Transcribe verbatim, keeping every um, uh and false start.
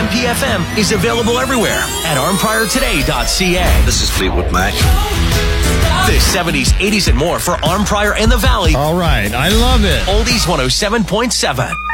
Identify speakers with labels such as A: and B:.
A: P F M is available everywhere at arm prior today dot c a.
B: This is Fleetwood Mac.
A: The seventies, eighties, and more for Arm Prior and the Valley.
C: All right. I love it.
A: Oldies one oh seven point seven.